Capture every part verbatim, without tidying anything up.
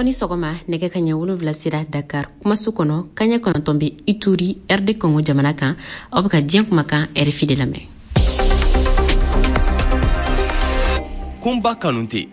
Oni sogoma nege kanya wolonwula sira Dakar kumaso kono kanya kono tombe Ituri R D Congo jamana kan aw beka diɲɛ kuma kan R F I de lamɛn. Kumba Kanute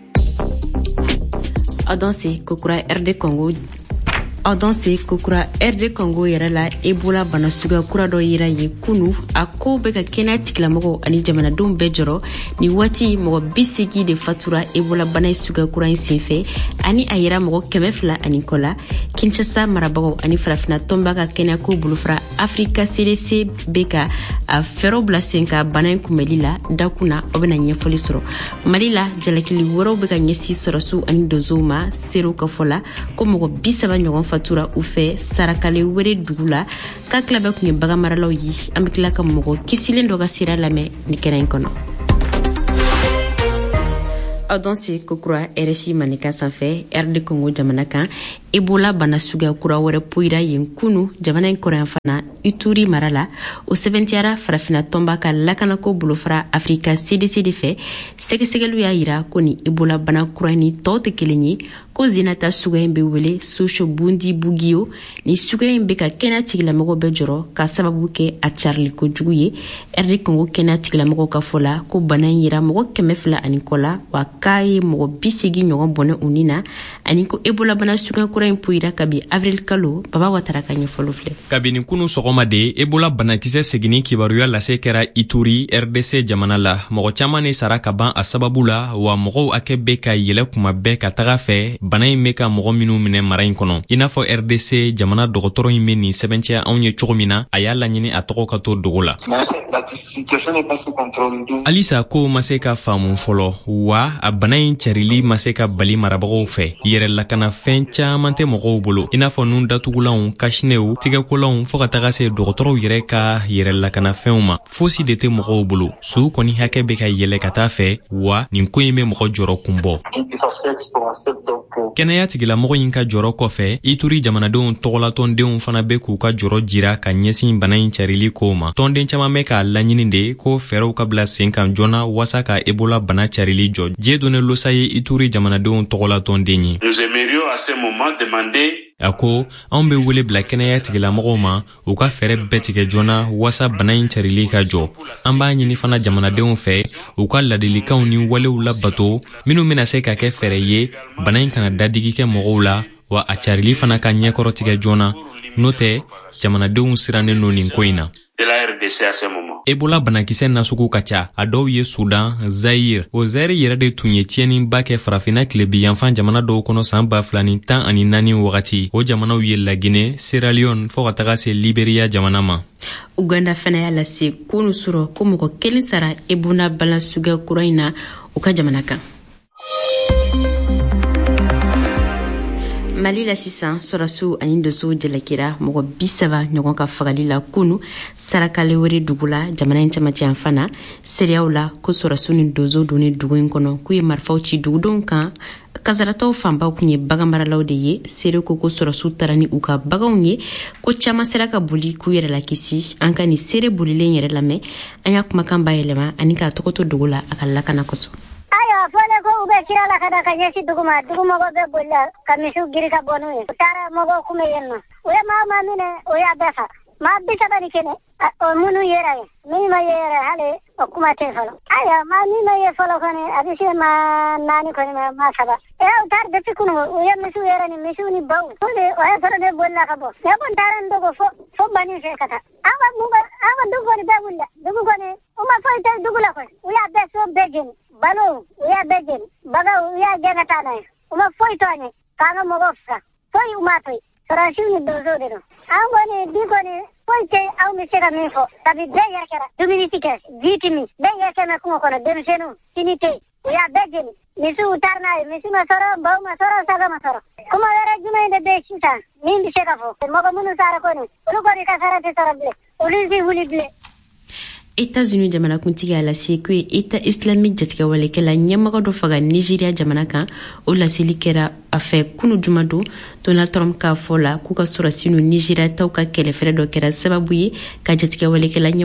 aw danse kokura R D Congo aw danse kokura R D Congo yɛrɛ la Ebola bana suguya kura dɔ yira ye kunu a ko bɛ ka kɛnɛya tigilamɔgɔw ani jamanadenw bɛɛ jɔrɔ ni waati mɔgɔ bi seegin de fatura Ebola bana suguya kura in senfɛ ani a yira mɔgɔ kɛmɛ fila ani kɔ la Kinshasa marabagaw ani farafina tɔnba ka kɛnɛyako bolofara Afrika C D C bɛ ka a fɛɛrɛw bila sen ka bana in kunbɛli la dakuna aw bɛna ɲɛfɔli sɔrɔ Mali la jalakili wɛrɛw bɛ ka ɲɛsi sɔrɔsiw ani donsow ma serew ka fɔ la ko mɔgɔ bi saba ɲɔgɔn fatura u fɛ sarakale were dugu la ka tila bɛ kun ye baganmaralaw ye an bɛ tila ka mɔgɔ kisilen dɔ ka sira lamɛn ni kɛnɛ in kɔnɔ. Aw danse kokura R F I manika sanfɛ R D Congo jamana kan Ebola bana suguya kura wɛrɛ poyira yen kunu jamana in kɔrɔyan fana Ituri mara la o sɛbɛntiyara farafina tɔnba ka lakanako bolofara Afrika C D C de fɛ sɛgɛsɛgɛliw y'a yira ko ni Ebola bana kura ni tɔw tɛ kelen ye ko zinata suguya in bɛ wele Soso Bundi Bugio ni suguya in bɛ ka kɛnɛya tigilamɔgɔw bɛɛ jɔrɔ ka sababu kɛ a carili kojugu ye R D Congo kɛnɛya tigilamɔgɔw ka fɔ la ko bana in yira mɔgɔ kɛmɛ fila ani kɔ la wa k'a ye mɔgɔ bi seegin ɲɔgɔn bɔnɛ u ni na ani ko Ebola bana suguya kura in poyira kabi avril kalo Baba Watara ka ɲɛfɔliw filɛ. Kabini kunu sɔgɔma de Ebola banakisɛ seginni kibaruya lase kɛra Ituri R D C jamana la mɔgɔ caman ne sara ka ban a sababu la wa mɔgɔw hakɛ bɛ ka yɛlɛ kuma bɛɛ ka taga fɛ bana in bɛ ka mɔgɔ minnu minɛ mara in kɔnɔ i n'a fɔ R D C jamana dɔgɔtɔrɔ in bɛ nin sɛbɛntiya anw ye cogo min na a y'a laɲini a tɔgɔ ka to dogo la. Alisa ko ma se ka faamu fɔlɔ wa a bana in carili ma se ka bali marabagaw fɛ yɛrɛ lakana fɛn caman tɛ mɔgɔw bolo i n'a fɔ nun datugulanw kasinew tigɛkolanw fɔ ka taga se dɔgɔtɔrɔw yɛrɛ ka yɛrɛ lakana fɛnw ma fosi de tɛ mɔgɔw bolo su kɔni hakɛ bɛ ka yɛlɛ ka taa fɛ wa nin ko in bɛ mɔgɔ jɔrɔ kun bɔ. Kɛnɛya tigilamɔgɔ in ka jɔrɔ kɔfɛ Ituri jamanadenw tɔgɔlatɔndenw fana bɛ k'u ka jɔrɔ jira ka ɲɛsin bana in carili ko ma tɔnden caman bɛ k'a laɲini de ko fɛɛrɛw ka bila sen kan joona wasa ka Ebola bana carili jɔ diɲɛ donne losa ye Ituri jamanadenw tɔgɔlatɔnden ye. Nous aimerions à ce moment demander a ko anw bɛ wele bila kɛnɛya tigilamɔgɔw ma u ka fɛɛrɛ bɛɛ tigɛ joona wasa bana in carili ka jɔ an b'a ɲini fana jamanadenw fɛ u ka ladilikanw ni walew labato minnu bɛna se ka kɛ fɛɛrɛ ye bana in kana dadigi kɛ mɔgɔw la wa a carili fana ka ɲɛkɔrɔ tigɛ joona n'o tɛ jamanadenw sirannen don nin ko in na. Ebola banakisɛ nasugu ka ca a dɔw ye Sudan, Zaire o Zaire yɛrɛ de tun ye tiɲɛniba kɛ farafina tilebi yanfan jamana dɔw kɔnɔ san ba fila ni tan ani naani wagati o jamanaw ye Laginɛ, Sierra Leone fɔ ka taga se Liberia jamana ma. Uganda fana y'a lase kunu sɔrɔ ko mɔgɔ kelen sara Ebola bana suguya kura in na u ka jamana kan. Mali la sisan sɔrɔsiw ani donsow jalakira mɔgɔ bi saba ɲɔgɔn ka fagali la kunu sarakale wɛrɛ dugu la jamana in camancɛ yan fana seereyaw la ko sɔrɔsiw ni donsow donni dugu in kɔnɔ k'u ye marifaw ci dugudenw kan kasaratɔw fanbaw kun ye baganmaralaw de ye seere ko ko sɔrɔsiw taara ni u ka baganw ye ko caman sera ka boli k'u yɛrɛ la kisi an ka ni seere bolilen yɛrɛ lamɛn an y'a kumakan bayɛlɛma ani k'a tɔgɔ to dogo la a ka lakana kosɔn. Fole ko ube kira la kada ka nyesi duguma duguma go be bolla kamisu giri ka bonu ye tara mogo kume yenno oya mama mine oya befa ma bisa bani kene o munu yera ye mi ma yera hale o kuma te folo aya ma mi ma ye folo kone abisi ma nani kone ma ma saba e o tar de tikunu oya misu yera ni misu ni baw ole oya fara de bolla ka bo ya bon taran dogo fo fo bani se kata awa muga awa dugo ni be bulla dugo kone o ma fa ite dugo la ko oya be so begin balo uya begin baga uya gena tana uma foi tone kanga mogofsa foi uma foi sarashu ni dozo dero angone digone foi te au misera mefo tabi be yakara duminitike vitimi be yakana kuma kono dersenu tinite uya begin misu utarna misu masoro bau masoro saga masoro kuma wera juma inde be sita nindi seka fo mogo munu sara kono ulu koni kasara te sarable ulisi hulible. États-Unis jamana kuntigi a lase ko ye État islamique jatigɛ walekɛla ɲɛmɔgɔ dɔ faga Nigeria jamana kan o laseli kɛra a fɛ kunu juma don Donald Trump k'a fɔ la k'u ka sɔrɔsi nu Nigeria taw ka kɛlɛfɛrɛ dɔ kɛra sababu ye ka jatigɛ walekɛla ɲɛmɔgɔ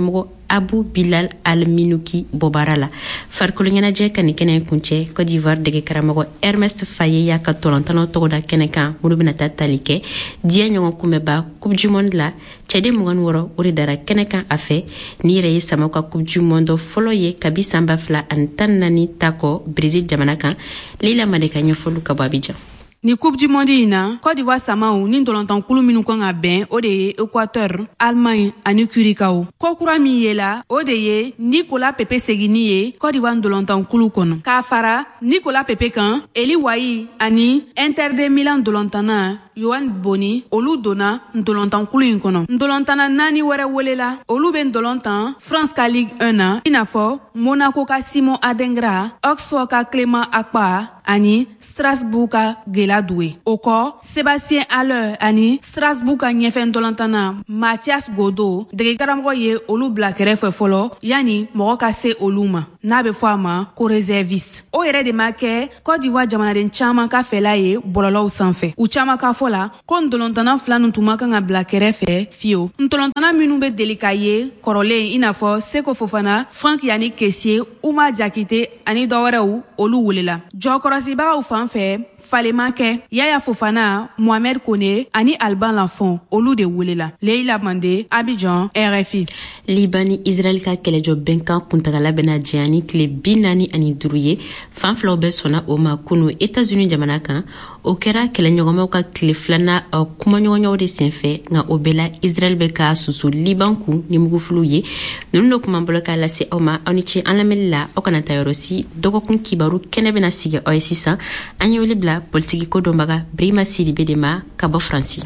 Abu Bilal Al-Minouki bobara la farikolo ɲɛnajɛ ka nin kɛnɛ kuncɛ Côte d'Ivoire dege karamɔgɔ Ernest Faye y'a ka tɔlɔntɔnɔ tɔgɔ da kɛnɛ kan minnu bɛna taa tali kɛ diɲɛ ɲɔgɔn kunbɛba Coupe du Monde la cɛden mugan ni wɔɔrɔ o de dara kɛnɛ kan a fɛ ni yɛrɛ ye samaw ka Coupe du Monde fɔlɔ ye kabi san ba fila ani tan ni naani ta kɔ Brésil jamana kan Leila Made ka ɲɛfɔli ka bɔ Abidjan. Ni Coupe du Monde in na Côte d'Ivoire samaw ni ndɔlɔntankulu minnu kan ka bɛn o de ye Équateur, Allemagne ani Curacao. Ko kura min ye la o de ye Nicolas Pepe seginni ye Côte d'Ivoire ndɔlɔntankulu kɔnɔ. K'a fara Nicolas Pepe kan Eli Wahi ani Inter de Milan ndɔlɔntana Yohan Boni olu donna ndɔlɔntankulu in kɔnɔ. Ndɔlɔntana naani wɛrɛ welela olu bɛ ndɔlɔntan France ka Ligue un na i n'a fɔ Monaco ka Simon Adengra, Auxerre ka Clément Akpa ani Strasbourg ka Gela Doué. O kɔ Sébastien Haller ani Strasbourg ka ɲɛfɛ ndɔlɔntana Mathias Godot dege karamɔgɔ ye olu bila kɛrɛfɛ fɔlɔ yanni mɔgɔ ka se olu ma n'a bɛ fɔ a ma ko réserviste. O yɛrɛ de ma kɛ Côte d'Ivoire jamanaden caman ka fɛla ye bɔlɔlɔw sanfɛ. U caman ka fɔ la ko ndɔlɔntana fila nin tuma kan ka bila kɛrɛfɛ fiyewu. Ndɔlɔntana minnu bɛ deli ka ye kɔrɔlen i n'a fɔ Seko Fofana, Franck Yani Kessié, Oumar Diakité ani dɔwɛrɛw olu welela. Jɔkɔrɔsibagaw fan fɛ falema kɛ Yaya Fofana, Mohamed Kone ani Alban Lafont olu de welela. Leila Mande, Abidjan, R F I. Liban ni Israel ka kɛlɛjɔ bɛnkan kuntagala bɛna jɛya ni tile bi naani ani duuru ye fan filaw bɛ sɔnna o ma kunu États-Unis jamana kan o kɛra kɛlɛɲɔgɔnmaw ka tile filana kumaɲɔgɔnyaw de senfɛ nka o bɛɛ la Israel bɛ ka susu Liban kun ni mugufulu ye ninnu de kuma bolo k'a lase aw ma aw ni ce an lamɛnli la aw kana taa yɔrɔ si dɔgɔkun kibaru kɛnɛ bɛna sigi aw ye sisan an ye wele bila politiki ko dɔnbaga Brima Sidibe de ma ka bɔ Faransi.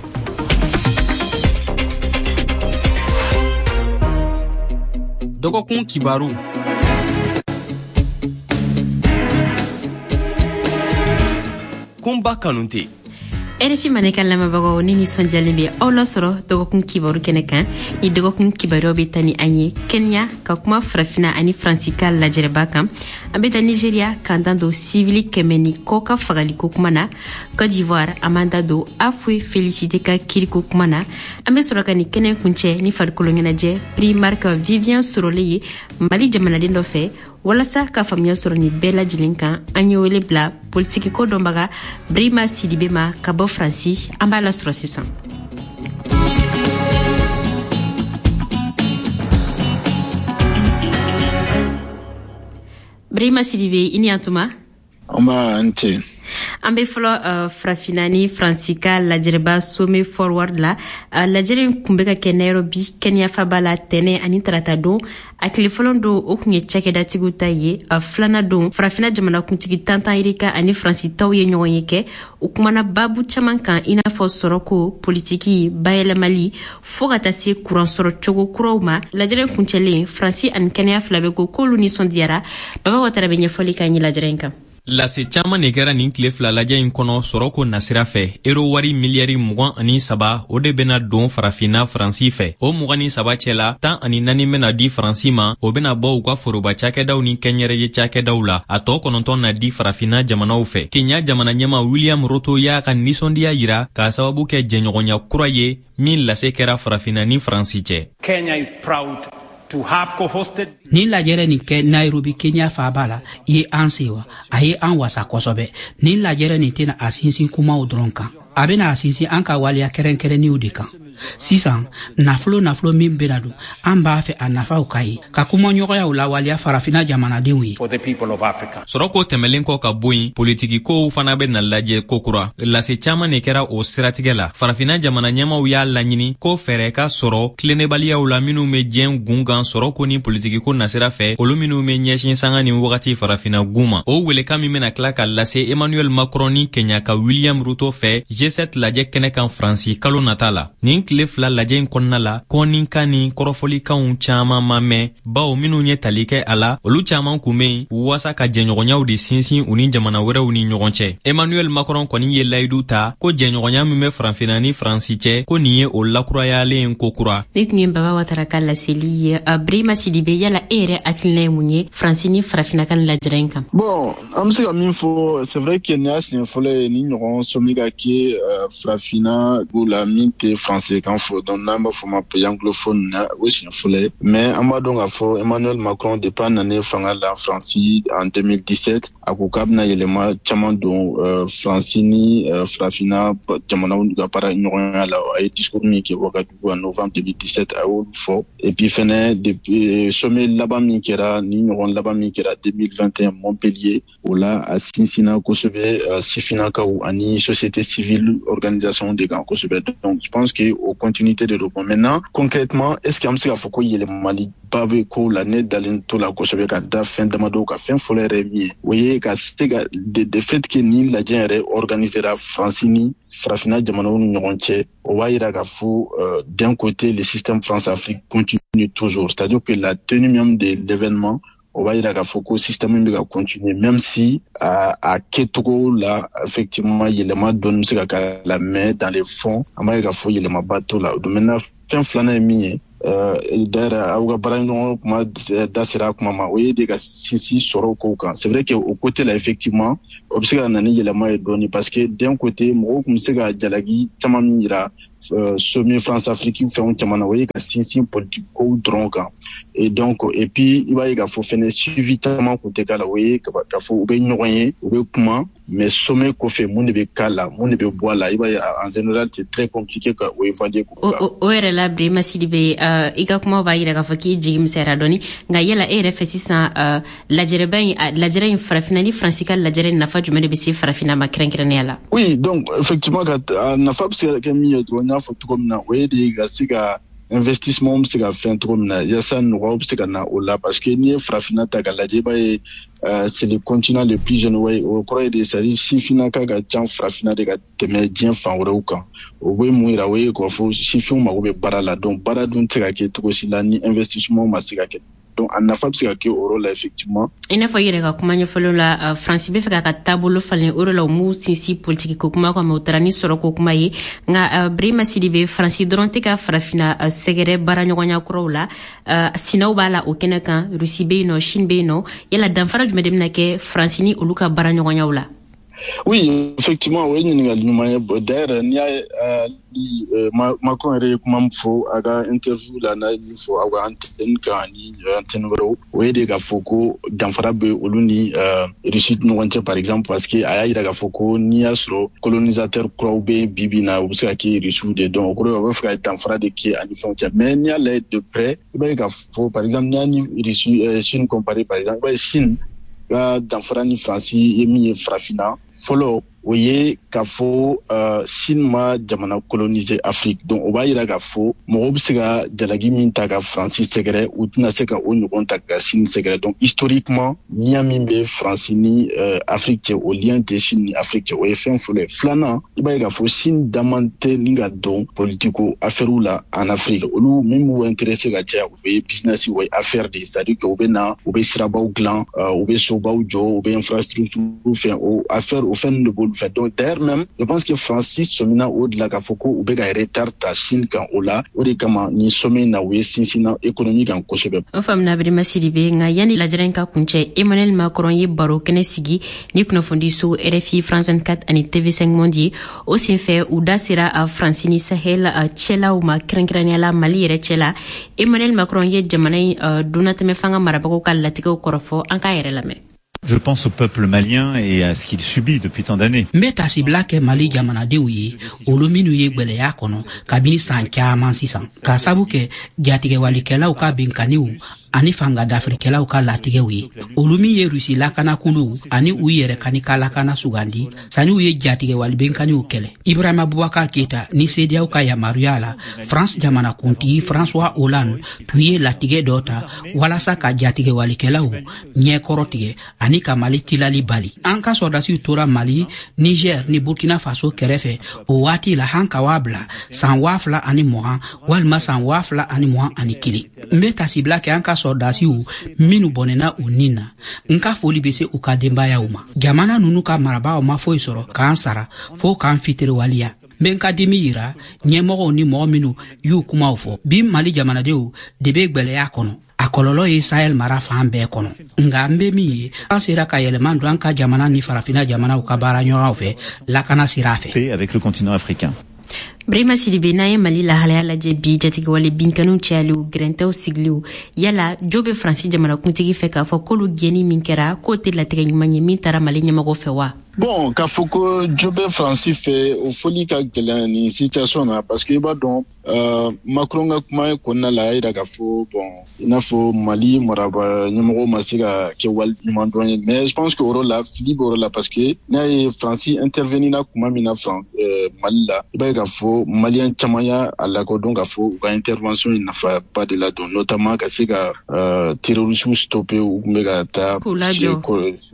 Dɔgɔkun kibaru kunba kanute R F I Maneka lamɛnbagaw ni nisɔndiyalen bɛ aw lasɔrɔ dɔgɔkun kibaru kɛnɛ kan ni dɔgɔkun kibaruw bɛ taa ni an ye Kenya ka kuma farafina ani Faransi ka lajɛrɛba kan an bɛ taa Nigeria k'an dan don sivili kɛmɛ ni kɔ ka fagaliko kuma na Côte d'Ivoire an b'an da don Afwe Félicité ka kiriko kuma na an bɛ sɔrɔ ka ni kɛnɛ kuncɛ ni farikolo ɲɛnajɛ prix Marc Vivien sɔrɔlen ye Mali jamanaden dɔ fɛ walasa ka faamuya sɔrɔ ni bɛɛ lajɛlen kan an ye wele bila politiki ko dɔnbaga Brima Sidibe ma ka bɔ Faransi an b'a lasɔrɔ sisan. Brima Sidibe i ni antuma an b'a an ce. An bɛ fɔlɔ uh, farafina ni Faransi ka lajɛrɛba Some Forward la uh, lajɛrɛ kun bɛ ka kɛ Nairobi Kenya faba la tɛnɛ ani tarata don a tile fɔlɔ don o kun ye cakɛdatigiw ta ye uh, filana don farafina jamanakuntigi Tantan Irika ani Faransi taw ye ɲɔgɔn ye kɛ u kumana babu caman kan i n'a fɔ sɔrɔko politiki bayɛlɛmali fɔɔ ka taa se kuransɔrɔ cogo kuraw ma lajɛrɛ kuncɛlen Faransi ani Kenya fila bɛ ko k'olu nisɔndiyara Baba Watara bɛ ɲɛfɔli k'a ɲɛ lajɛrɛ in kan. Lase caman de kɛra nin tile fila lajɛ in kɔnɔ sɔrɔko nasira fɛ euro wari miliyari mugan ani saba o de bena don farafina Faransi fɛ o mugan ni saba cɛla tan ani naani bena di Faransi ma o bena bɔ u ka foroba cakɛdaw ni kɛɲɛrɛye cakɛdaw la a tɔ kɔnɔntɔn na di farafina jamanaw fɛ Kenya jamana ɲɛma William Ruto y'a ka nisɔndiya yira k'a sababu kɛ jɛɲɔgɔnya kura ye min lase kɛra farafina ni Faransi cɛ. Kenya is proud to have co-hosted. Ni lajɛrɛ nin kɛ Nairobi Kenya faaba la ye an sewa a ye an wasa kosɛbɛ ni lajɛrɛ nin tɛna a sinsin kumaw dɔrɔn kan a bɛna a sinsin an ka waliya kɛrɛnkɛrɛnniw de kan sisan nafolo nafolo min bena don an b'a fɛ a nafaw ka ye ka kumaɲɔgɔnyaw la waliya farafina jamanadenw ye. For the people of Africa. Sɔrɔko tɛmɛlen kɔ ka bɔ yen politiki kow fana bɛ na lajɛ kokura lase caman de kɛra o siratigɛ la farafina jamana ɲɛmaw y'a laɲini ko fɛɛrɛ ka sɔrɔ tilennebaliyaw la minnu bɛ diɲɛ gungan sɔrɔko ni politiki ko nasira fɛ olu minnu bɛ ɲɛsin sanga ni wagati farafina gun ma o welekan min bɛna tila ka lase Emmanuel Macron ni Kenya ka William Ruto fɛ G sept lajɛ kɛnɛ kan Faransi kalo nata la nin tile fila lajɛ in kɔnɔna la kɔninkan ni kɔrɔfɔlikanw caman ma mɛn bawo minnu ye tali kɛ a la olu caman kun bɛ yen wasa ka jɛɲɔgɔnyaw de sinsin u ni jamana wɛrɛw ni ɲɔgɔn cɛ Emmanuel Macron kɔni ye layidu ta ko jɛɲɔgɔnya min bɛ farafina ni Faransi cɛ ko nin ye o lakurayalen ko kura. Ne tun ye Baba Watara ka laseli ye Brima Sidibe yala e yɛrɛ hakilina ye mun ye Faransi ni farafina ka lajɛrɛ in kan. Bon an bɛ se ka min fɔ c'est vrai que nin y'a siɲɛ fɔlɔ ye ni ɲɔgɔn sɔmi ka kɛ ye uh, farafina ou la min tɛ français kan fɔ donc n'an b'a fɔ ma pays anglophone na o siɲɛ fɔlɔ ye mais an b'a dɔn k'a fɔ Emmanuel Macron depuis a nana fanga la Fransi en deux mille dix-sept a ko k'a bɛna yɛlɛma caman don uh, Fransi ni uh, farafina jamanaw ka baara ɲɔgɔnya la a ye discours min kɛ Ouagadougou en novembre deux mille dix-sept a y'olu fɔ et puis fɛnɛ depuis sommet laban min kɛra ni ɲɔgɔn laban min kɛra deux mille vingt et un Montpellier o la a sinsinna kosɛbɛ uh, sifinakaw ani société civile organisation de kan kosɛbɛ donc je pense que au continuité de l'opon maintenant concrètement est-ce que an bɛ se k'a fɔ ko yɛlɛmali ba bɛ ko la ne dalen to la kosɛbɛ ka da fɛn damadɔ ka fɛn fɔlɔ yɛrɛ min ye o ye ka se ka de, de fait que ni lajɛ yɛrɛ organisera Fransi ni farafina jamanaw ni ɲɔgɔn cɛ o b'a yira k'a fɔ euh, d'un côté le système France-Afrique continue toujours c'est-à-dire que la tenue même de l'événement on va dire qu'il que le système va continuer, même si à, à Ketogo, là, effectivement, il y a les mains donne la main dans les fonds, on va dire qu'il faut y a les mains bateau là. Donc maintenant, fin flâner mis, euh, d'ailleurs, à Ouagabarano, comment d'Asera, comment oui, des gars, si si sur au coca. C'est vrai qu'au côté là, effectivement, observe l'année, il y a les mains données parce que d'un côté, moi, comme c'est que Djalagi, Tamamira. Euh, sommet France-Afrique fait un chamana oui ka sinsin politique ko dron kan et donc et puis il va y avoir fait suivi tellement côté kala oui ka fo be ɲɔgɔn ye u be kuma mais sommet ko fait mun de be kala mun de be bois là il va en général c'est très compliqué ka o évaluer ko o o yɛrɛ la Brema Sidibe uh, i ka kuma b'a yira k'a fɔ k'i jigi misɛra dɔɔni nka yala e yɛrɛ fɛ sisan uh, lajɛrɛba in uh, lajɛrɛ in farafina ni Faransi ka lajɛrɛ nafa jumɛn de be se farafina ma kɛrɛnkɛrɛnnenya la oui donc effectivement ka uh, nafa be se ka kɛ min ye dɔrɔn n'a fɔ cogo min na o ye de ka se ka investissement bɛ se ka fɛn cogo min na yaasa nɔgɔyaw bɛ se ka na o la parce que n'i ye farafina ta ka lajɛ i b'a ye uh, c'est le continent le plus jeune ouais o kɔrɔ ye de c'est à dire sifinaka ka ca farafina de ka tɛmɛ diɲɛ fan wɛrɛw kan o bɛ mun yira o ye k'a fɔ sifinw mago bɛ baara la donc baara dun tɛ se ka kɛ cogo si la ni investissement ma se ka kɛ donc a nafa bɛ se ka kɛ o yɔrɔ la effectivement i n'a fɔ i yɛrɛ ka kuma ɲɛfɔlen la uh, Faransi bɛ fɛ k'a ka taabolo falen o de la u m'u sinsin politique ko kuma kama u taara ni sɔrɔ ko kuma ye nka uh, Brema Sidibe Faransi dɔrɔn tɛ ka farafina uh, sɛgɛrɛ baara ɲɔgɔnya kɔrɔw la uh, sinaw b'a la o kɛnɛ kan Rusi bɛ yen nɔ Chine bɛ yen nɔ yala danfara jumɛn de bɛna kɛ Faransi ni olu ka baara ɲɔgɔnyaw la oui effectivement o ye ɲininkali ɲuman ye d'ailleurs n'i y'a ye uh, uh, Macron yɛrɛ ye kuma min fɔ a ka interview la n'a ye min fɔ a ka antenne kan ani antenne wɛrɛw o ye de k'a fɔ ko danfara bɛ olu ni uh, Russie ni ɲɔgɔn cɛ par exemple parce que a y'a yira k'a fɔ ko n'i y'a sɔrɔ colonisateur kuraw bɛ bi bi na u bɛ se ka kɛ Russiw de donc o kɔrɔ u bɛ fɛ ka danfara de kɛ ani fɛnw cɛ mais n'i y'a lajɛ de près i b'a ye k'a fɔ par exemple n'i y'a ni Russie uh, Chine comparé par exemple i b'a ye Chine ka danfara ni Faransi ye min ye farafina fɔlɔ o ye k'a fɔ uh, Chine ma jamana coloniser Afrique donc o b'a yira k'a fɔ mɔgɔw bɛ se ka jalaki min ta ka Faransi sɛgɛrɛ u tɛna se ka o ɲɔgɔn ta ka Chine sɛgɛrɛ donc historiquement lien min bɛ Faransi ni uh, Afrique cɛ o lien tɛ Chine ni Afrique cɛ o ye fɛn fɔlɔ ye filanan i b'a ye k'a fɔ Chine daman tɛ ni ka dɔn politiko affaires la en Afrique olu min b'u intéressé ka caya o ye business o ye affaire de c'est à dire que u bɛ na u bɛ sirabaw dilan uh, u bɛ sobaw jɔ u bɛ infrastructure fɛn o affaire o fɛn de b'olu fɛ donc d'ailleurs même je pense que Francis somina o de la ka fɔ ko u bɛ ka retard ta Chine kan o la o de kama ni sommet na u ye sinsinna économique kan kosɛbɛ o faamuna Brema Sidibe nka yanni lajɛrɛ in ka kuncɛ Emmanuel Macron ye baro kɛnɛ sigi ni kunnafonidiso R F I France vingt-quatre ani T V cinq Monde ye o senfɛ u da sera a Faransi ni Sahel cɛlaw ma kɛrɛnkɛrɛnnenya la Mali yɛrɛ cɛla Emmanuel Macron ye jamana in donatɛmɛ fanga marabagaw ka latigɛw kɔrɔfɔ an k'a yɛrɛ lamɛn. Je pense au peuple malien et à ce qu'il subit depuis tant d'années. Mbeta sibla ke Mali jamanadenw ye olu minnu ye gwɛlɛya kɔnɔ kabini san caman sisan ka sabu kɛ jatigɛwalikɛlaw ka benkaniw ani fanga d'Afrikɛlaw ka latigɛw ye olu min ye Rusi lakanakuluw ani u yɛrɛ kani ka lakana sugandi sani u ye jatigɛwali benkaniw kɛlɛ Ibrahima Boubacar Keita ni C D A O ka yamaruya la France jamana kuntigi François Hollande tun ye latigɛ dɔ ta walasa ka jatigɛwalikɛlaw ɲɛkɔrɔ tigɛ ani ka Mali tilali bali an ka sɔrdasiw tora Mali Niger ni Burkina Faso kɛrɛfɛ o waati la han ka wabla san wa fila ani mugan walima san wa fila ani mugan ani kelen n bɛ tasibila kɛ an ka sɔrdasiw minnu bɔnɛna u nin na n ka foli bɛ se u ka denbayaw ma jamana nunu ka marabaaw ma foyi sɔrɔ k'an sara fo k'an fitiriwaliya ben ka dimi yira ɲɛmɔgɔw ni mɔgɔ minnu y'u kumaw fɔ bi Mali jamanadenw de be gwɛlɛya kɔnɔ a kɔlɔlɔ ye Sahel mara fan bɛɛ kɔnɔ nga an be min ye an sera ka yɛlɛma don an ka jamana ni farafina jamanaw ka baara ɲɔgɔnw fɛ lakana sira fɛ avec le continent africain. Brema Sidibe n'a ye Mali lahalaya lajɛ bi jatigɛwale binkaniw cayaliw grɛntɛw sigiliw yala jo be Faransi jamanakuntigi fɛ k'a fɔ k'olu gɛnni min kɛra k'o tɛ latigɛ ɲuman ye min tara Mali ɲɛmɔgɔ fɛ wa? Bon, k'a fɔ ko jo be Faransi fɛ o foli ka gɛlɛn ni situation na parce que i b'a dɔn euh, Macron ka kuma kɔnɔna la a yira k'a fɔ bon i n'a fɔ Mali maraba ɲɛmɔgɔ ma se ka kɛ wali ɲuman dɔn ye mais je pense que o yɔrɔ la fili b'o yɔrɔ la parce que n'a ye Faransi intervenir na kuma min na France euh, Mali la i b'a ye k'a fɔ Malien caman y'a lakodɔn k'a fɔ u ka intervention ye nafaba de la dɔn notamment ka se ka euh, terroristes stopper u tun bɛ ka taa k'u lajɔ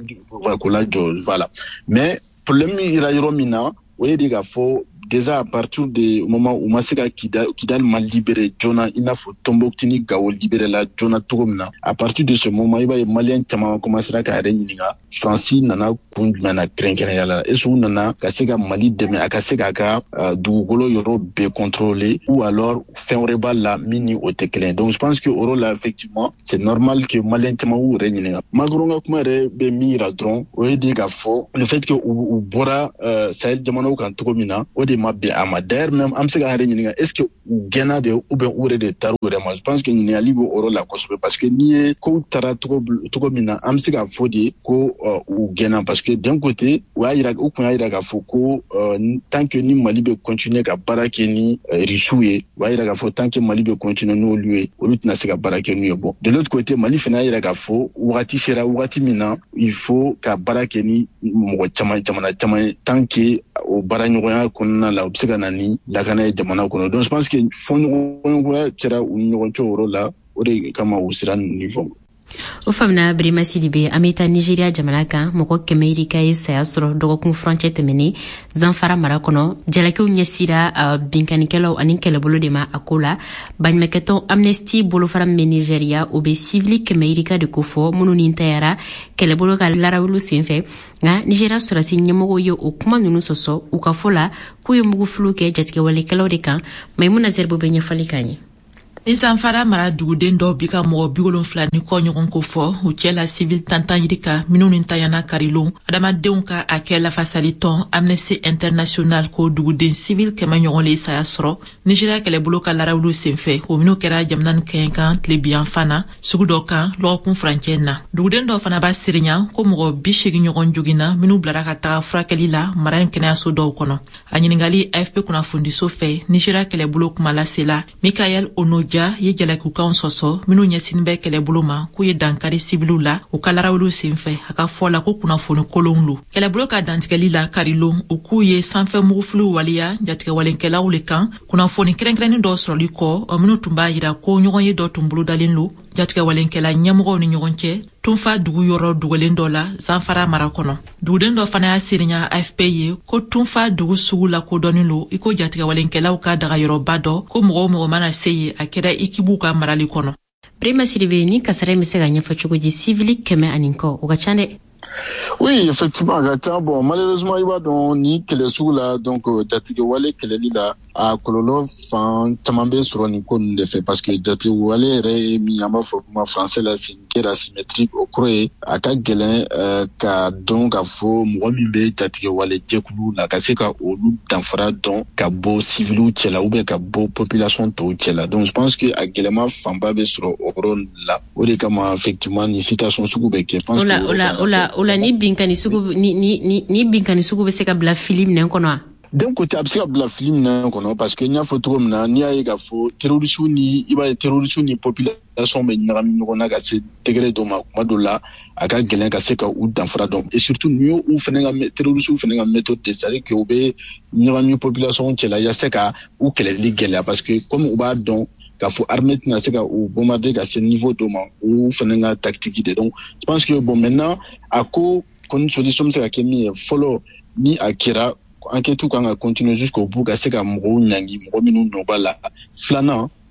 k'u lajɔ voilà. Mais problème ira yɔrɔ min na o ye de k'a fɔ déjà à partir du moment où ma se ka Kidal Kidal ma libéré Jona i n'a fɔ Tombouctou ni Gao libéré la Jona cogo min na à partir de ce moment i b'a ye Malien caman commencera ka yɛrɛ ɲininka Faransi nana kun jumɛn na kɛrɛnkɛrɛnya la est-ce que u nana ka se ka Mali dɛmɛ a ka se k'a ka uh, dugukolo yɔrɔ bɛɛ contrôler ou alors fɛn wɛrɛ b'a la min ni o tɛ kelen donc je pense que o yɔrɔ la effectivement c'est normal que Malien caman u yɛrɛ ɲininka Macron ka kuma yɛrɛ bɛ min yira dɔrɔn o ye de k'a fɔ le fait que u, u bɔra uh, Sahel jamanaw kan cogo min na o de ma bɛn a ma d'ailleurs même an bɛ se ka yɛrɛ ɲininka est-ce que u gɛnna de ou bien u yɛrɛ de taara u yɛrɛ ma je pense que ɲininkali bɛ o yɔrɔ la kosɛbɛ parce que n'i ye kow taara cogo cogo min na an bɛ se k'a fɔ de ko uh, u gɛnna parce que d'un côté u y'a yira u kun y'a yira k'a fɔ ko uh, tant que ni Mali bɛ continuer ka baara kɛ ni uh, Russiw ye u y'a yira k'a fɔ tant que Mali bɛ continuer n'olu ye olu tɛna se ka baara kɛ n'u ye bon de l'autre côté Mali fana y'a yira k'a fɔ wagati sera wagati min na il faut ka baara kɛ ni mɔgɔ caman jamana caman ye tant que o baara ɲɔgɔnya kɔnɔna la u bɛ se ka na ni lakana ye jamana kɔnɔ donc je pense que fɔ ɲɔgɔnya kɛra u ni ɲɔgɔn cɛ o yɔrɔ la o de kama u sera nin fɔ. O famina Brema Sidibe an bɛ taa Nigeria jamana kan mɔgɔ kɛmɛ yirika ye saya sɔrɔ dɔgɔkun furancɛ tɛmɛnen Zamfara mara kɔnɔ jalakɛw ɲɛsira uh, binkanikɛlaw ani kɛlɛbolo de ma a ko la baɲumankɛtɔn Amnesty bolofara min bɛ Nigeria o bɛ civili kɛmɛ yirika de ko fɔ minnu ni tayara kɛlɛbolo ka larawulu senfɛ nka Nigeria sɔrɔsi ɲɛmɔgɔw ye o kuma ninnu sɔsɔ u ka fɔ la k'u ye mugufiliw kɛ jatigɛwalekɛlaw de kan Maimuna Zerbo bɛ ɲɛfɔli k'an ye. Ni Zamfara mara duguden dɔw bi ka mɔgɔ bi wolonfila ni kɔ ɲɔgɔn ko fɔ u cɛla civil tantan yirika minnu ni tayana karilon adamadenw ka a kɛ lafasali tɔn Amnesty International ko duguden civil kɛmɛ ɲɔgɔn le saya sɔrɔ Nigeria kɛlɛbolo ka larawulu senfɛ o minnu kɛra jamana ni kɛɲɛ kan tile biyan fana sugu dɔ kan lɔgɔkun furancɛ na duguden dɔ fana b'a sirinya ko mɔgɔ bi seegin ɲɔgɔn joginna minnu bilara ka taga furakɛli la mara ni kɛnɛyaso dɔw kɔnɔ a ɲiningali A F P kunnafonidiso fɛ Nigeria kɛlɛbolo kuma lasela Michael Onoja ye jalakikukanw sɔsɔ minnu ɲɛsinin bɛ kɛlɛbolo ma k'u ye dankari sibiliw la u ka larawulu senfɛ a ka fɔ la ko kunnafoni kolonw lo kɛlɛbolo ka dantigɛli la karilon u k'u ye sanfɛ mugufiliw waliya jatigɛwalenkɛlaw le kan kunnafoni kɛrɛnkɛrɛnnin dɔw sɔrɔli kɔ o minnu tun b'a yira ko ɲɔgɔn ye dɔ tun bolodalen lo jatigɛwalenkɛla ɲɛmɔgɔw ni ɲɔgɔn cɛ tunfa dugu yɔrɔ dugalen dɔ la Zamfara mara kɔnɔ duguden dɔ fana y'a sirinya A F P ye ko tunfa dugu sugu la kodɔnnin lo i ko jatigɛwalenkɛlaw ka dagayɔrɔba dɔ ko mɔgɔ mɔgɔ mana se ye a kɛra ikibuw ka marali kɔnɔ. Brema Sidibe ni kasara bɛ se ka ɲɛfɔ cogo di civili kɛmɛ ani kɔ o ka ca dɛ. Oui, effectivement, bon, malheureusement, il va dans ni kɛlɛ sugu la donc jatigɛwale kɛlɛli la a kɔlɔlɔ fan caman bɛ sɔrɔ nin ko ninnu de fɛ parce que jatigɛwale yɛrɛ ye min an b'a fɔ kuma français la c'est une guerre asymétrique o kɔrɔ ye a ka gɛlɛn uh, ka dɔn k'a fɔ mɔgɔ min bɛ jatigɛwale jɛkulu la ka se ka olu danfara dɔn ka bɔ civiliw cɛla ou bien ka bɔ population tɔw cɛla donc je pense que a gɛlɛma fanba bɛ sɔrɔ o yɔrɔ la o de kama effectivement ni situation sugu bɛ kɛ. O la o la o la o la ni binkani sugu ni ni ni ni binkani sugu bɛ se ka bila fili minɛn kɔnɔ wa. D'un côté a bɛ se ka bila fili minɛn kɔnɔ parce que n y'a fɔ cogo min na n'i y'a ye k'a fɔ terroristes ni i b'a ye terroristes ni population bɛ ɲagami ɲɔgɔn na ka se degré dɔ ma kuma dɔ la a ka gɛlɛn ka se ka u danfara dɔn et surtout n'i y'u fɛnɛ ka terroristes fɛnɛ ka méthode de c'est-à-dire que u bɛ ɲagami population cɛla yaasa ka u kɛlɛli gɛlɛya parce que comme u b'a dɔn k'a fɔ armée tɛna se ka u bombarder ka se niveau dɔ ma u fɛnɛ ka tactique de donc je pense que bon maintenant a ko kɔni solution bɛ se ka kɛ min ye fɔlɔ ni a kɛra enquête kan ka continuer jusqu'au bout ka se ka mɔgɔw ɲangi mɔgɔ minnu nɔ b'a la filanan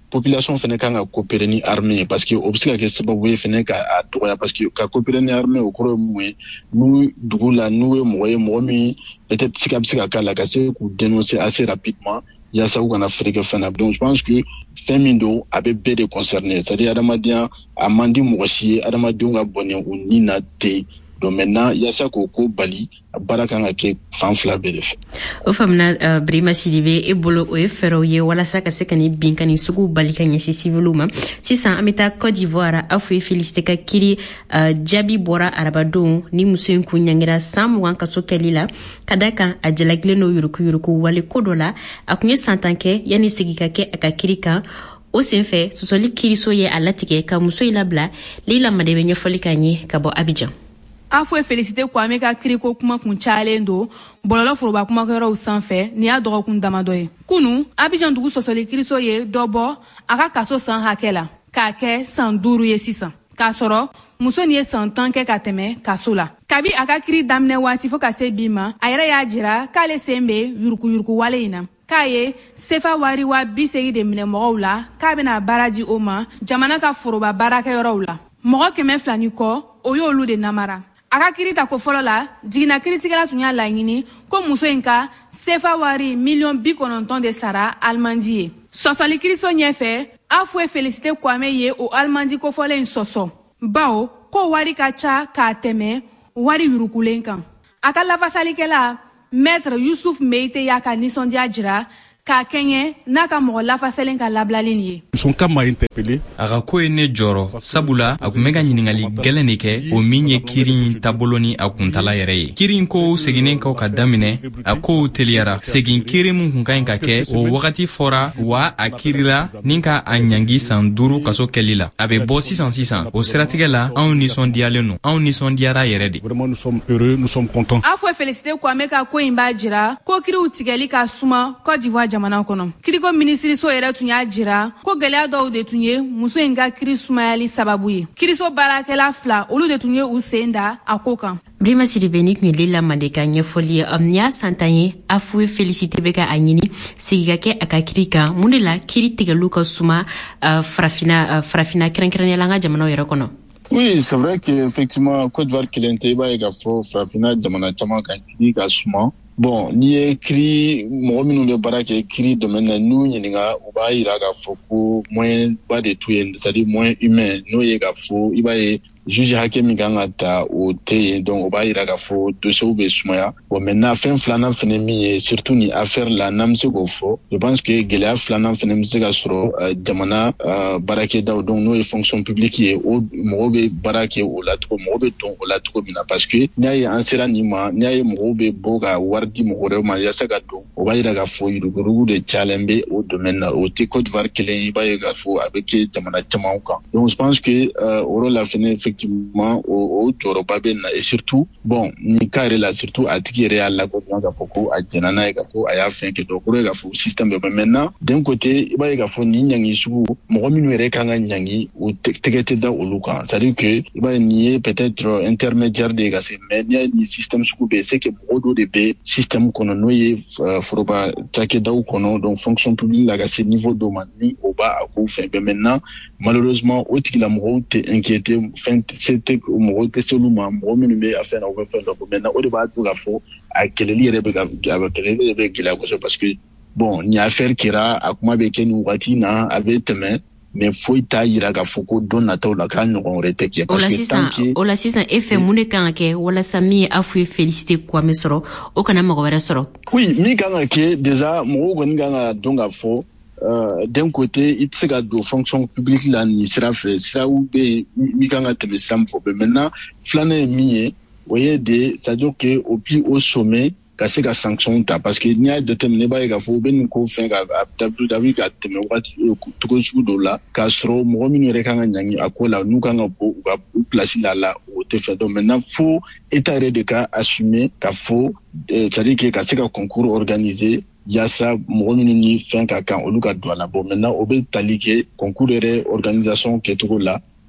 population fene kan ka coopérer ni armée parce que o bɛ se ka kɛ sababu ye fene ka a dɔgɔya parce que ka coopérer ni armée o kɔrɔ ye mun ye n'u dugu la n'u ye mɔgɔ ye mɔgɔ min peut-être sika bɛ se ka k'a la ka se k'u dénoncer assez rapidement yasa u kana feere kɛ fɛn na donc je pense que fɛn min don a bɛ bɛɛ de concerner c'est-à-dire adamadenya a man di mɔgɔ si ye adamadenw ka bɔnɛ u ni na ten donc maintenant yasa ko ko bali baara kan ka kɛ fan fila bɛɛ de fɛ. O faamuna uh, Birima Sidibe e bolo o ye fɛɛrɛw ye walasa ka se ka ni bin ka ni sugu bali ka ɲɛsin civiliw ma sisan an bɛ taa Côte d'Ivoire a fɔ ye Félicité ka kiri uh, jaabi bɔra arabadenw ni muso in kun ɲangira san mugan kaso kɛli la ka da kan a jalagilen n'o yuruku yuruku wale ko dɔ la a kun ye san tan kɛ yanni segi ka kɛ a ka kiri kan o senfɛ sɔsɔli kiriso ye a latigɛ ka muso in labila Leila Made bɛ ɲɛfɔli k'a ɲɛ ka bɔ Abidjan. A fɔ Félicité Kwame ka kiriko kuma kun cayalen don bɔlɔlɔ foroba kumakɛyɔrɔw sanfɛ ni y'a dɔgɔkun damadɔ ye. Kunu Abidjan dugu sɔsɔli kiriso ye dɔ bɔ a ka kaso san hakɛ la k'a kɛ san duuru ye sisan k'a sɔrɔ muso nin ye san tan kɛ ka tɛmɛ kaso la. Kabi a ka kiri daminɛ waati fo ka se bi ma a yɛrɛ y'a jira k'ale sen bɛ yurukuyuruku wale in na k'a ye sefa wari wa bi segi de minɛ mɔgɔw la k'a bɛna baara di o ma jamana ka foroba baarakɛyɔrɔw la mɔgɔ kɛmɛ fila ni kɔ o y'olu de namara. A ka kiri ta ko fɔlɔ la jiginna kiritigɛla tun y'a laɲini ko muso in ka sefa wari miliyɔn bi kɔnɔntɔn de sara alimandi ye. Sɔsɔli kiriso ɲɛfɛ a fɔ ye Félicité Kwame ye o alimandi kofɔlen in sɔsɔ bawo ko wari ka ca k'a tɛmɛ wari yurukulen kan. A ka lafasalikɛla Maître Youssouf Meite y'a ka nisɔndiya jira k'a kɛɲɛ n'a ka mɔgɔ lafasalen ka labilali nin ye. Son cas m'a interpellé. A ka ko ye ne jɔrɔ sabula a kun bɛ ka ɲiningali gɛlɛn de kɛ o min ye kiri in taabolo ni a kuntala yɛrɛ ye. Kiri in ko seginen kɔ ka daminɛ a kow teliyara segin kiri min kun ka ɲi ka kɛ o wagati fɔra wa a kirila ni ka a ɲangi san duuru kaso kɛli la a bɛ bɔ sisan sisan o siratigɛ la anw nisɔndiyalen no anw nisɔndiyara yɛrɛ de. Vraiment nous sommes heureux, nous sommes contents. A fɔ Félicité Kwame ka ko in b'a jira ko kiriw tigɛli ka suma Côte d'Ivoire jamana kɔnɔ. Kiriko minisiriso yɛrɛ tun y'a jira ko gɛlɛya dɔw de tun ye muso in ka kiri sumayali sababu ye. Kiriso baarakɛla fila olu de tun ye u sen da a ko kan. Birima Sidibe ni kun ye Leila Made ka ɲɛfɔli ye um, ni y'a san tan ye a fɔ ye Félicité bɛ ka a ɲini segi ka kɛ a ka kiri kan mun de la kiri tigɛliw ka suma uh, farafina uh, farafina kɛrɛnkɛrɛnnenya la an ka jamanaw yɛrɛ kɔnɔ. Oui, c'est vrai que effectivement Côte d'Ivoire kelen tɛ i b'a ye k'a fɔ farafina jamana caman kan kiri ka suma. Bon, n'i ye kiri mɔgɔ minnu bɛ baara kɛ kiri domaine na n'u ɲininka u b'a yira k'a fɔ ko moyen ba de t'u ye c'est-à-dire moyen humain n'o ye k'a fɔ i b'a ye juge hakɛ min kan ka ta o tɛ yen donc o b'a yira k'a fɔ dossiers bɛ sumaya. Bon maintenant fɛn filanan fɛnɛ min ye surtout ni affaire la n'an bɛ se k'o fɔ je pense que gɛlɛya filanan fɛnɛ bɛ se ka sɔrɔ uh, jamana uh, baarakɛdaw donc n'o ye fonction publique ye o mɔgɔw bɛ baara kɛ o la cogo mɔgɔw bɛ don o la cogo min na parce que n'i y'a ye an sera nin ma n'i y'a ye mɔgɔw bɛ bɔ ka wari di mɔgɔ wɛrɛw ma yasa ka don o b'a yira k'a fɔ yurugurugu de cayalen bɛ o domaine na o tɛ Côte d'Ivoire kelen i b'a ye k'a fɔ a bɛ kɛ jamana camanw kan donc je pense que uh, o yɔrɔ la fɛnɛ effectivement o jɔyɔrɔba bɛ na et surtout bon nin cas yɛrɛ la surtout a tigi yɛrɛ y'a lakodɔn k'a fɔ ko a jɛnna n'a ye k'a fɔ a y'a fɛn kɛ donc o de ye k'a fɔ système bɛ maintenant d'un côté i b'a ye k'a fɔ nin ɲangi sugu mɔgɔ minnu yɛrɛ kan ka ɲangi o tɛgɛ tɛ da olu kan c'est à dire que i b'a ye nin ye peut-être intermédiaire de ye ka se mais n'i y'a ye nin système sugu bɛ yen c'est que mɔgɔ dɔ de bɛ système kɔnɔ n'o ye foroba cakɛdaw kɔnɔ donc fonction publique la ka se niveau dɔ ma ni o b'a a ko fɛn bɛɛ maintenant malheureusement o tigilamɔgɔw tɛ inquiété fɛn tɛ mɔgɔw tɛ se olu ma mɔgɔ minnu bɛ a fɛn na o bɛ fɛn dɔ bɔ maintenant o de b'a to k'a fɔ a kɛlɛli yɛrɛ bɛ ka a bɛ kɛlɛli yɛrɛ bɛ gɛlɛya kosɛbɛ parce que bon ni affaire kɛra a kuma bɛ kɛ nin wagati na a bɛ tɛmɛ mais foyi t'a yira k'a fɔ ko don nataw la k'a ɲɔgɔn wɛrɛ tɛ kɛ parce que tant que o la sisan e fɛ mun de kan ka kɛ walasa min ye a fɔ ye Félicité Kwame sɔrɔ o kana mɔgɔ wɛrɛ sɔrɔ. Oui min kan ka kɛ déjà mɔgɔw kɔni kan ka dɔn k'a fɔ Uh, d'un côté i tɛ se ka don fonction publique la nin sira fɛ siraw bɛ yen min kan ka tɛmɛ sira min fɔ mais maintenant filanan ye min ye o ye de c'est à dire que au plus haut sommet ka se ka sanction ta parce que n'i y'a jateminɛ i b'a ye k'a fɔ u bɛ nin ko fɛn ka dabi ka tɛmɛ wagati cogo sugu dɔw la k'a sɔrɔ mɔgɔ minnu yɛrɛ kan ka ɲangi a ko la n'u kan ka bɔ u ka u place la la o tɛ fɛ donc maintenant fo état yɛrɛ de ka assumer k'a fɔ c'est à dire que ka se ka concours organiser yasa mɔgɔ minnu ni fɛn ka kan olu ka don a la bon maintenant o bɛ tali kɛ concours yɛrɛ organisation kɛcogo la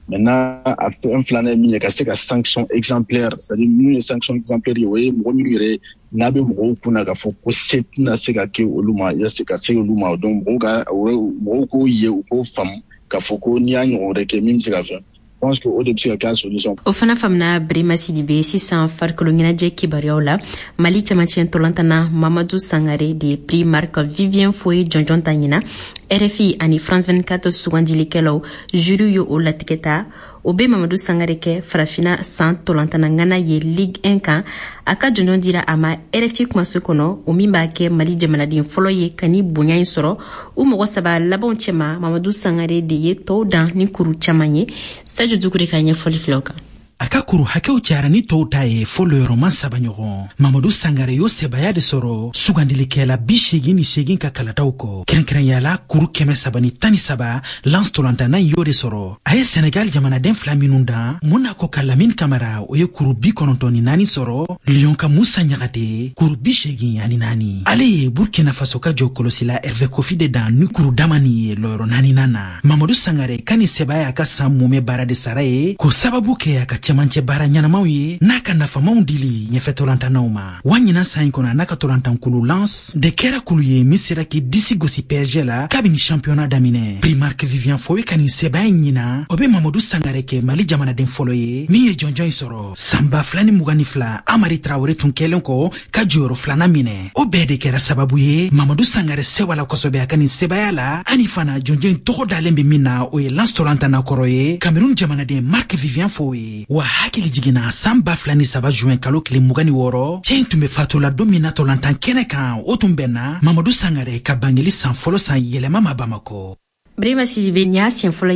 maintenant a fait un flaner mi ka se ka sanction exemplaire, c'est-à-dire une sanction exemplaire oui mo mi yere na be mo kuna ka fo ko set na se ka ke oluma ya se ka se oluma donc mo ka mo ko ye ko fam ka fo ko ni anyo reke mi se ka fa. Je pense que au début c'est la solution. Au fana famna Brima Sidibé sisan farkolongina je kibariola Mali chamachien tolantana Mamadou Sangare de prix Marc Vivien Foy Jonjon Tangina R F I ani France vingt-quatre sugandili kelo jury yo o latiketa obe Mamadou Sangare ke farafina san tolantana ngana ye Ligue un kan aka Jonjon dira ama R F I kuma sokono o mimba ke Mali jamanadin folo ye kani bonya insoro o mogo saba labon chema Mamadou Sangare de ye to dan ni kuru chamanye Sadio Dukure kanye foli floka aka kuru hakeu charani touta ye folo roman sabanyogon Mamadou Sangare yo sebaya de soro sugandili kela bishigi ni shegin ka kalatauko kenkren yala kuru keme sabani tani saba lance tolantana yo de soro aye Senegal jamana den flaminunda muna ko Kalamin Kamara oye kuru bi konontoni nani soro Lyon ka Moussa Nyagate kuru bishigi yani nani ale Burkina Faso ka jokolosila Hervé Kofi de dan ni kuru damani loro nani nana Mamadou Sangare kani sebaya ka samume bara de saraye ko sababu ke aka chamanche bara nyanamaw ye naka nafamaw dili nyefe tolantanaw ma wanyina sayin kona naka tolantan kulu lance de kera kulu ye misira ki disi gosi P S G la kabini championnat damine prix Marc Vivien Foy kani seba nyina obe Mamadou Sangare ke Mali jamana den folo ye mi ye jonjon soro samba flani mugani fla Amari Traoré tun kelen ko ka joro flana mine obe de kera sababu ye Mamadou Sangare sewala kosobe akani seba la ani fana jonjon togo dalembe mina o ye lance tolantana koro ye Cameroun jamana den Marc Vivien Foy wa hakili jigina samba flani saba juin kalo kile mugani woro chen tumbe fatula domina tolantan kene kan otumbena Mamadou Sangare ka bangeli san folo san yelema mabamako Brima Sidibé nya sien folo